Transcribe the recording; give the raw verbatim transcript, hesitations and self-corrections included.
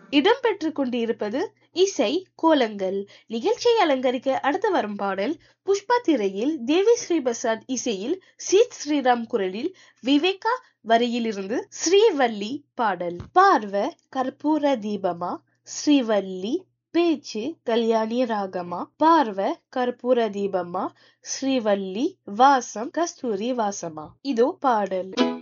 இடம்பெற்று கொண்டிருப்பது இசை கோலங்கள். நிகழ்ச்சியை அலங்கரிக்க அடுத்து வரும் பாடல் புஷ்பா திரையில் தேவி ஸ்ரீ பிரசாத் இசையில் சீத் ஸ்ரீராம் குரலில் விவேகா வரியிலிருந்து ஸ்ரீவள்ளி பாடல். பார்வ கற்பூர தீபமா ஸ்ரீவள்ளி பேச்சு கல்யாணி ராகமா பார்வ கற்பூர தீபமா ஸ்ரீவள்ளி வாசம் கஸ்தூரி வாசமா. இதோ பாடல்.